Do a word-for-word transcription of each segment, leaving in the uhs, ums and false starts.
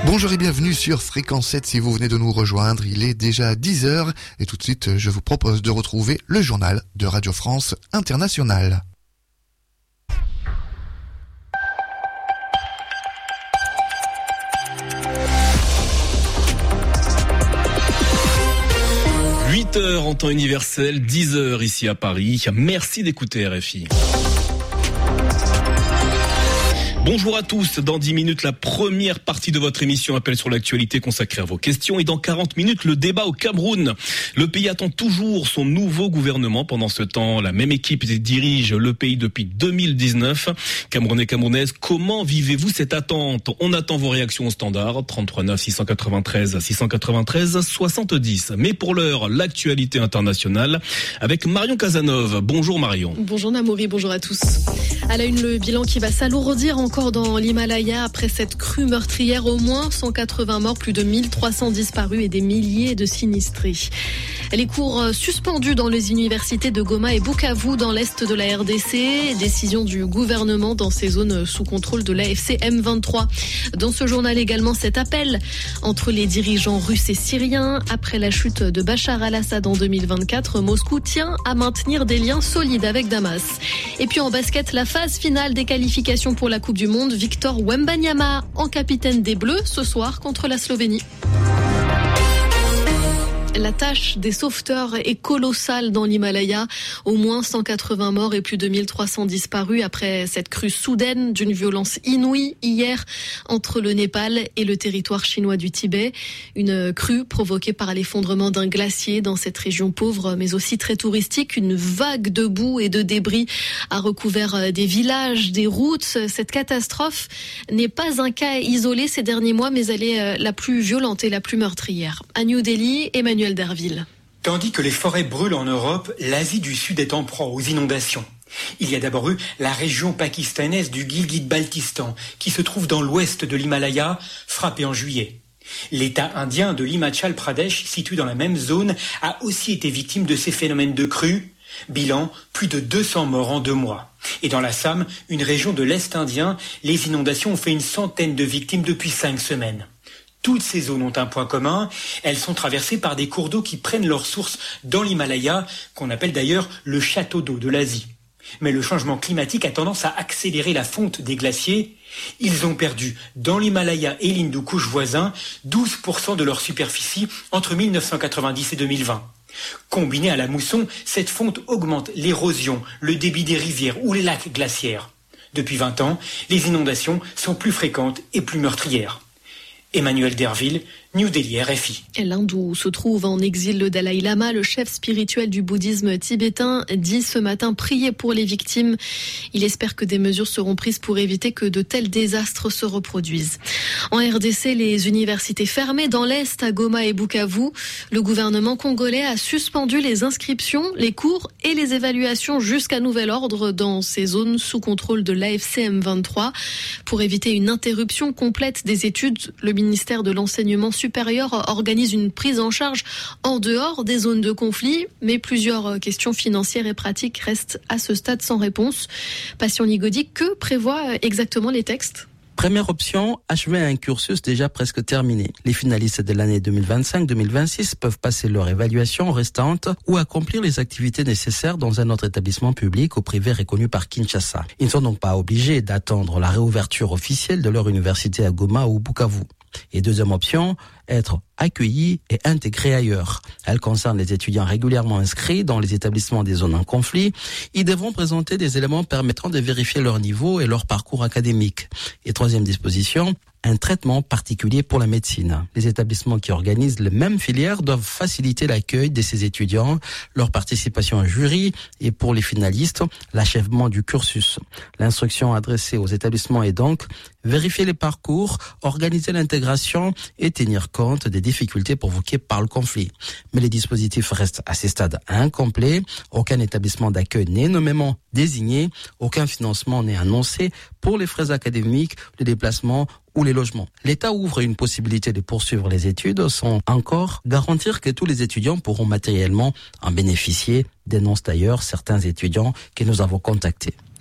Bonjour et bienvenue sur Fréquence sept si vous venez de nous rejoindre. Il est déjà dix heures et tout de suite je vous propose de retrouver le journal de Radio France Internationale. huit heures en temps universel, dix heures ici à Paris. Merci d'écouter R F I. Bonjour à tous, dans dix minutes, la première partie de votre émission Appel sur l'actualité consacrée à vos questions et dans quarante minutes, le débat au Cameroun. Le pays attend toujours son nouveau gouvernement. Pendant ce temps, la même équipe dirige le pays depuis deux mille dix-neuf. Camerounais, Camerounaises, comment vivez-vous cette attente? On attend vos réactions au standard, trente-trois neuf six cent quatre-vingt-treize six cent quatre-vingt-treize soixante-dix. Mais pour l'heure, l'actualité internationale avec Marion Casanov. Bonjour Marion. Bonjour Namouri, bonjour à tous. À la une, le bilan qui va s'alourdir encore dans l'Himalaya après cette crue meurtrière. Au moins cent quatre-vingts morts, plus de mille trois cents disparus et des milliers de sinistrés. Les cours suspendus dans les universités de Goma et Bukavu dans l'est de la R D C. Décision du gouvernement dans ces zones sous contrôle de l'A F C M vingt-trois. Dans ce journal également cet appel entre les dirigeants russes et syriens. Après la chute de Bachar al-Assad en deux mille vingt-quatre, Moscou tient à maintenir des liens solides avec Damas. Et puis en basket, la phase finale des qualifications pour la Coupe du Monde. Victor Wembanyama en capitaine des Bleus ce soir contre la Slovénie. La tâche des sauveteurs est colossale dans l'Himalaya. Au moins cent quatre-vingts morts et plus de mille trois cents disparus après cette crue soudaine d'une violence inouïe hier entre le Népal et le territoire chinois du Tibet. Une crue provoquée par l'effondrement d'un glacier dans cette région pauvre mais aussi très touristique. Une vague de boue et de débris a recouvert des villages, des routes. Cette catastrophe n'est pas un cas isolé ces derniers mois mais elle est la plus violente et la plus meurtrière. À New Delhi, Emmanuel Derville. Tandis que les forêts brûlent en Europe, l'Asie du Sud est en proie aux inondations. Il y a d'abord eu la région pakistanaise du Gilgit-Baltistan, qui se trouve dans l'ouest de l'Himalaya, frappée en juillet. L'État indien de l'Himachal Pradesh, situé dans la même zone, a aussi été victime de ces phénomènes de crue. Bilan, plus de deux cents morts en deux mois. Et dans l'Assam, une région de l'Est indien, les inondations ont fait une centaine de victimes depuis cinq semaines. Toutes ces zones ont un point commun, elles sont traversées par des cours d'eau qui prennent leur source dans l'Himalaya, qu'on appelle d'ailleurs le château d'eau de l'Asie. Mais le changement climatique a tendance à accélérer la fonte des glaciers. Ils ont perdu, dans l'Himalaya et l'Hindu-Kush voisin, douze pour cent de leur superficie entre mille neuf cent quatre-vingt-dix et deux mille vingt. Combinée à la mousson, cette fonte augmente l'érosion, le débit des rivières ou les lacs glaciaires. Depuis vingt ans, les inondations sont plus fréquentes et plus meurtrières. Emmanuel Derville, New Delhi, R F I. L'Inde où se trouve en exil le Dalai Lama, le chef spirituel du bouddhisme tibétain, dit ce matin prier pour les victimes. Il espère que des mesures seront prises pour éviter que de tels désastres se reproduisent. En R D C, les universités fermées dans l'Est, à Goma et Bukavu. Le gouvernement congolais a suspendu les inscriptions, les cours et les évaluations jusqu'à nouvel ordre dans ces zones sous contrôle de l'A F C M vingt-trois. Pour éviter une interruption complète des études, le ministère de l'enseignement supérieur organise une prise en charge en dehors des zones de conflit, mais plusieurs questions financières et pratiques restent à ce stade sans réponse. Passion Ligodi, que prévoient exactement les textes ? Première option, achever un cursus déjà presque terminé. Les finalistes de l'année deux mille vingt-cinq deux mille vingt-six peuvent passer leur évaluation restante ou accomplir les activités nécessaires dans un autre établissement public ou privé reconnu par Kinshasa. Ils ne sont donc pas obligés d'attendre la réouverture officielle de leur université à Goma ou Bukavu. Et deuxième option, être accueillis et intégrés ailleurs. Elle concerne les étudiants régulièrement inscrits dans les établissements des zones en conflit. Ils devront présenter des éléments permettant de vérifier leur niveau et leur parcours académique. Et troisième disposition, un traitement particulier pour la médecine. Les établissements qui organisent les mêmes filières doivent faciliter l'accueil de ces étudiants, leur participation à jury et pour les finalistes, l'achèvement du cursus. L'instruction adressée aux établissements est donc vérifier les parcours, organiser l'intégration et tenir compte des difficultés provoquées par le conflit. Mais les dispositifs restent à ce stade incomplets. Aucun établissement d'accueil n'est nommément désigné, aucun financement n'est annoncé pour les frais académiques, le déplacement ou les logements. L'État ouvre une possibilité de poursuivre les études sans encore garantir que tous les étudiants pourront matériellement en bénéficier, dénoncent d'ailleurs certains étudiants que nous avons contactés.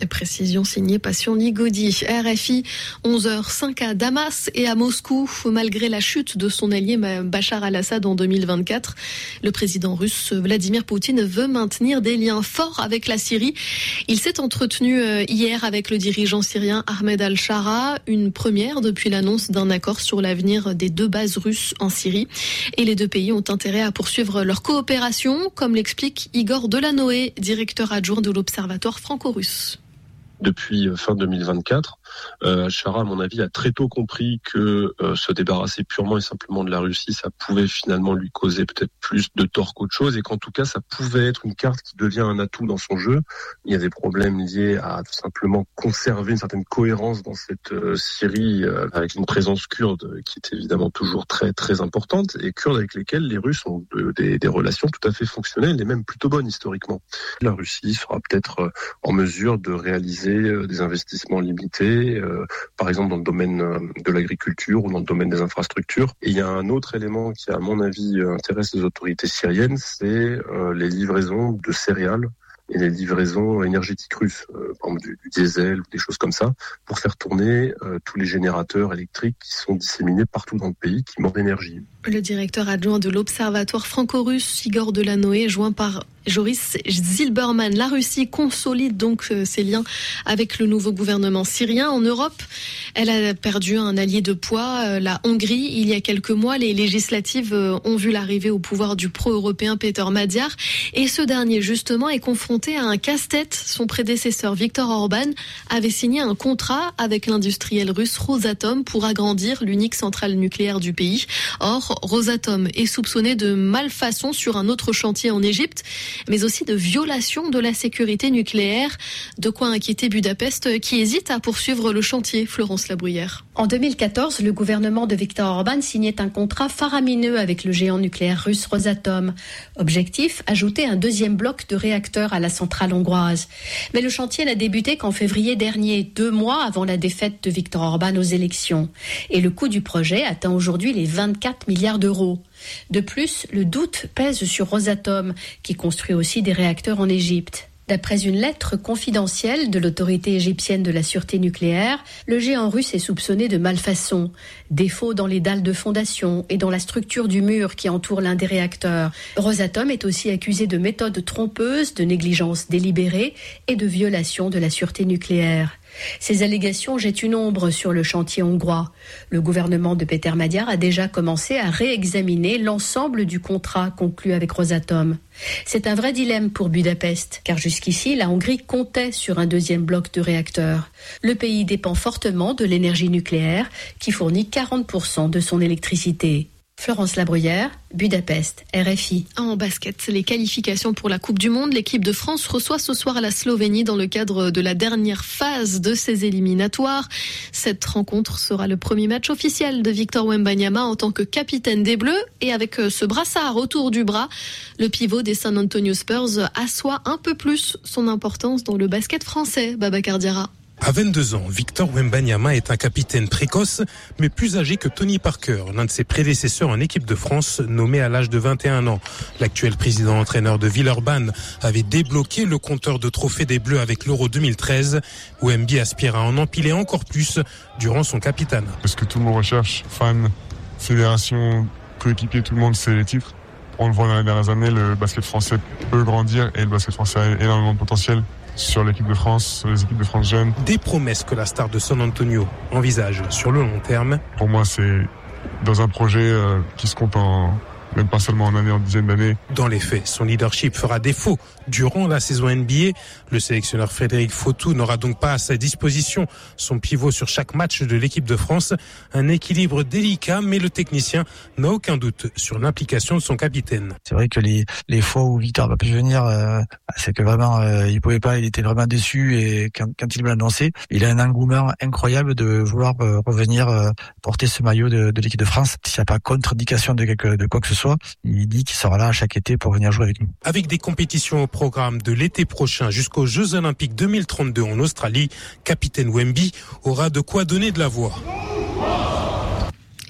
Précision signée Passion Ligodi. R F I, onze heures cinq à Damas et à Moscou. Malgré la chute de son allié Bachar al-Assad en deux mille vingt-quatre, le président russe Vladimir Poutine veut maintenir des liens forts avec la Syrie. Il s'est entretenu hier avec le dirigeant syrien Ahmed al-Shara, une première depuis l'annonce d'un accord sur l'avenir des deux bases russes en Syrie. Et les deux pays ont intérêt à poursuivre leur coopération, comme l'explique Igor Delanoë, directeur adjoint de l'Observatoire franco-russe. Depuis fin deux mille vingt-quatre, euh, al-Shara, à mon avis, a très tôt compris que euh, se débarrasser purement et simplement de la Russie, ça pouvait finalement lui causer peut-être plus de tort qu'autre chose, et qu'en tout cas, ça pouvait être une carte qui devient un atout dans son jeu. Il y a des problèmes liés à tout simplement conserver une certaine cohérence dans cette euh, Syrie, euh, avec une présence kurde qui est évidemment toujours très très importante, et kurdes avec lesquels les Russes ont de, des, des relations tout à fait fonctionnelles et même plutôt bonnes historiquement. La Russie sera peut-être euh, en mesure de réaliser des investissements limités, euh, par exemple dans le domaine de l'agriculture ou dans le domaine des infrastructures. Et il y a un autre élément qui, à mon avis, intéresse les autorités syriennes, c'est euh, les livraisons de céréales et les livraisons énergétiques russes, euh, par exemple du, du diesel ou des choses comme ça, pour faire tourner euh, tous les générateurs électriques qui sont disséminés partout dans le pays, qui manquent d'énergie. Le directeur adjoint de l'Observatoire franco-russe, Igor Delanoë, joint par Joris Zilberman. La Russie consolide donc ses liens avec le nouveau gouvernement syrien. En Europe, elle a perdu un allié de poids, la Hongrie. Il y a quelques mois, les législatives ont vu l'arrivée au pouvoir du pro-européen Péter Magyar. Et ce dernier, justement, est confronté à un casse-tête. Son prédécesseur, Viktor Orban, avait signé un contrat avec l'industriel russe Rosatom pour agrandir l'unique centrale nucléaire du pays. Or, Rosatom est soupçonné de malfaçon sur un autre chantier en Égypte, mais aussi de violation de la sécurité nucléaire. De quoi inquiéter Budapest, qui hésite à poursuivre le chantier. Florence Labruyère. En deux mille quatorze, le gouvernement de Viktor Orban signait un contrat faramineux avec le géant nucléaire russe Rosatom. Objectif, ajouter un deuxième bloc de réacteurs à la centrale hongroise. Mais le chantier n'a débuté qu'en février dernier, deux mois avant la défaite de Viktor Orban aux élections. Et le coût du projet atteint aujourd'hui les vingt-quatre milliards d'euros. De plus, le doute pèse sur Rosatom, qui construit aussi des réacteurs en Égypte. D'après une lettre confidentielle de l'autorité égyptienne de la sûreté nucléaire, le géant russe est soupçonné de malfaçon, défauts dans les dalles de fondation et dans la structure du mur qui entoure l'un des réacteurs. Rosatom est aussi accusé de méthodes trompeuses, de négligence délibérée et de violation de la sûreté nucléaire. Ces allégations jettent une ombre sur le chantier hongrois. Le gouvernement de Péter Magyar a déjà commencé à réexaminer l'ensemble du contrat conclu avec Rosatom. C'est un vrai dilemme pour Budapest, car jusqu'ici, la Hongrie comptait sur un deuxième bloc de réacteurs. Le pays dépend fortement de l'énergie nucléaire, qui fournit quarante pour cent de son électricité. Florence Labruyère, Budapest, R F I. En basket, les qualifications pour la Coupe du Monde. L'équipe de France reçoit ce soir la Slovénie dans le cadre de la dernière phase de ses éliminatoires. Cette rencontre sera le premier match officiel de Victor Wembanyama en tant que capitaine des Bleus. Et avec ce brassard autour du bras, le pivot des San Antonio Spurs assoit un peu plus son importance dans le basket français. Babacar Diarra. À vingt-deux ans, Victor Wembanyama est un capitaine précoce, mais plus âgé que Tony Parker, l'un de ses prédécesseurs en équipe de France, nommé à l'âge de vingt et un ans. L'actuel président-entraîneur de Villeurbanne avait débloqué le compteur de trophées des Bleus avec l'Euro deux mille treize. Wemby aspire à en empiler encore plus durant son capitanat. Ce que tout le monde recherche, fans, fédération, coéquipiers, tout le monde, c'est les titres. On le voit dans les dernières années, le basket français peut grandir et le basket français a énormément de potentiel. Sur l'équipe de France, sur les équipes de France jeunes. Des promesses que la star de San Antonio envisage sur le long terme. Pour moi, c'est dans un projet euh, qui se compte en, même pas seulement en années, en dizaines d'années. Dans les faits, son leadership fera défaut durant la saison N B A. Le sélectionneur Frédéric Fautou n'aura donc pas à sa disposition son pivot sur chaque match de l'équipe de France. Un équilibre délicat, mais le technicien n'a aucun doute sur l'implication de son capitaine. C'est vrai que les, les fois où Victor n'a pas pu venir, euh, c'est que vraiment, euh, il pouvait pas, il était vraiment déçu et quand, quand il me l'a annoncé, il a un engouement incroyable de vouloir euh, revenir euh, porter ce maillot de, de l'équipe de France. S'il n'y a pas contre-indication de, quelque, de quoi que ce soit, il dit qu'il sera là chaque été pour venir jouer avec nous. Avec des compétitions au programme de l'été prochain jusqu'aux Jeux Olympiques deux mille trente-deux en Australie, capitaine Wemby aura de quoi donner de la voix.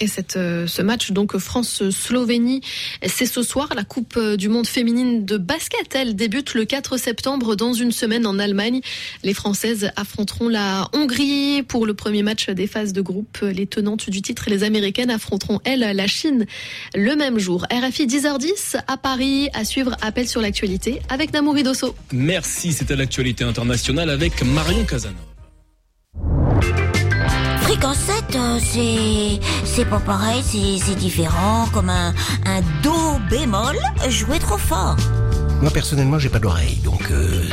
Et cette, euh, ce match, donc France-Slovénie, c'est ce soir. La Coupe du Monde féminine de basket, elle débute le quatre septembre dans une semaine en Allemagne. Les Françaises affronteront la Hongrie pour le premier match des phases de groupe. Les tenantes du titre, les Américaines, affronteront, elles, la Chine le même jour. R F I dix heures dix à Paris, à suivre Appel sur l'actualité avec Namouri Dosso. Merci, c'était l'actualité internationale avec Marion Casanova. Fréquence sept, euh, c'est c'est pas pareil, c'est c'est différent, comme un un do bémol joué trop fort. Moi personnellement j'ai pas d'oreille, donc euh,